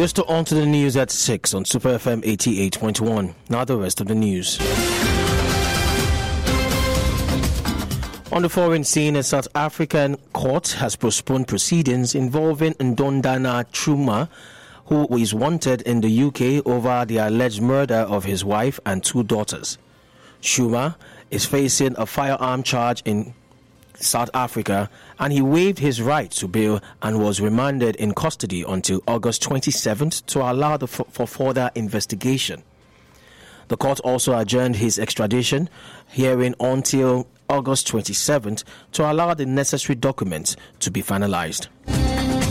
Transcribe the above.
We're still on to the news at 6 on Super FM 88.1. Now the rest of the news. On the foreign scene, a South African court has postponed proceedings involving Ndondana Chuma, who is wanted in the UK over the alleged murder of his wife and 2 daughters. Chuma is facing a firearm charge in South Africa, and he waived his right to bail and was remanded in custody until August 27th to allow for further investigation. The court also adjourned his extradition hearing until August 27th to allow the necessary documents to be finalized.